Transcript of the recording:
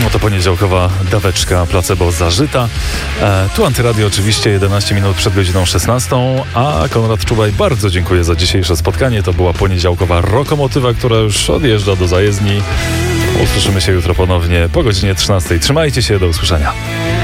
Oto poniedziałkowa daweczka placebo zażyta. Tu Antyradio oczywiście 11 minut przed godziną 16, a Konrad Czuwaj bardzo dziękuję za dzisiejsze spotkanie. To była poniedziałkowa Rokomotywa, która już odjeżdża do zajezdni. Usłyszymy się jutro ponownie po godzinie 13. Trzymajcie się, do usłyszenia.